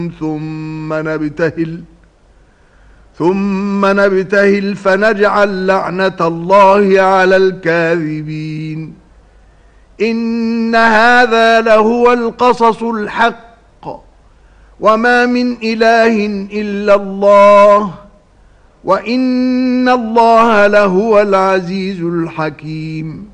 ثم نبتهل فنجعل لعنة الله على الكاذبين. إن هذا لهو القصص الحق، وما من إله إلا الله، وإن الله لهو العزيز الحكيم.